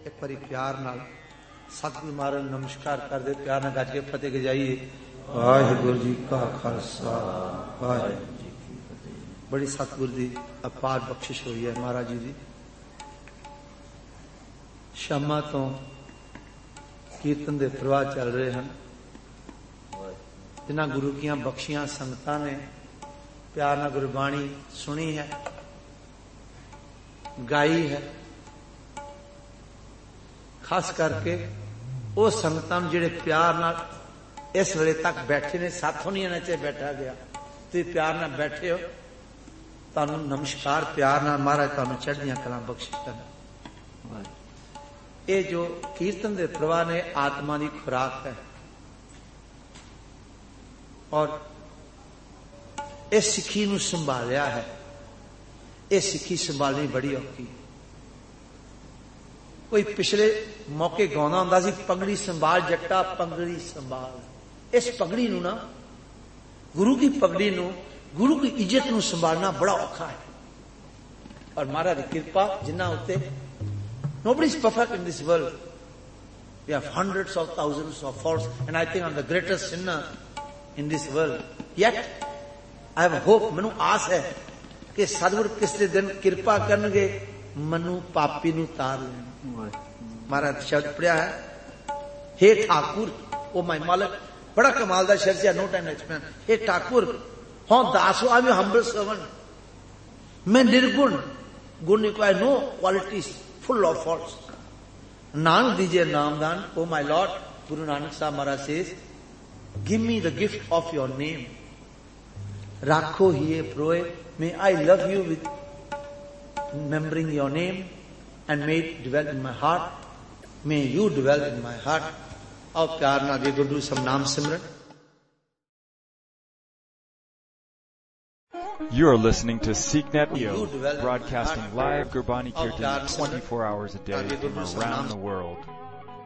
एक बारी प्यार नाल सतगुरु महाराज नमस्कार कर दे, प्यार नाल गज के फतेह के जाइए। वाहिगुरु जी का खालसा वाहिगुरु जी की फतेह। बड़ी सतगुरु दी अपार बख्शिश हुई है महाराज जी दी। शामा तो कीर्तन दे प्रवाह चल रहे हैं, जिन्हां गुरु की बख्शियां संगतां ने प्यार नाल गुरबाणी सुनी है, गाई है। खास करके वो संगतां जिहड़े प्यार नाल इस वेले तक बैठे ने, साथों नहीं आना चाहिए बैठा गया, तुसीं प्यार नाल बैठे हो, तुहानूं नमस्कार प्यार नाल। महाराज तुहानूं चढ़दियां कलां बख्शिश करन। ये जो कीर्तन दे प्रवाह ने आत्मा की खुराक है, और इस सिक्खी नूं संभालिया है। ये सिक्खी संभालनी बड़ी औखी। कोई पिछले मौके गाउंदा हुंदा सी, पगड़ी संभाल जट्टा पगड़ी संभाल। इस पगड़ी नूं ना, गुरु की पगड़ी नूं, गुरु की इज्जत नूं संभालना बड़ा औखा है। और महाराज की कृपा जिन्ना उत्ते, nobody is perfect in this world. We have hundreds of thousands of faults, and I think I'm the greatest sinner in this world. Yet I have a hope, मैनू आस है कि सतगुरु किसी दिन कृपा करनगे, मनु पापी नू तार लेन। महाराज शब्द पढ़िया है, हे ठाकुर, ओ माय मालिक। बड़ा कमाल दा शब्द है, नो टाइम एक्सप्लेन। हे ठाकुर, हाँ दास हो, आई एम हम्बल सर्वेंट। मैं निर्गुण, गुण require no qualities, full of faults. Nanak दीजिए नामदान, oh my Lord. Guru Nanak साहब महाराज says, give me the gift of your name. राखो हिए प्रोए, may I love you with remembering your name and may it dwell in my heart. May you dwell in my heart. और प्यार ना दे गुरु सब नाम सिमरन। You are listening to SeekNet Radio, broadcasting live Gurbani Kirtan 24 hours a day from around the world.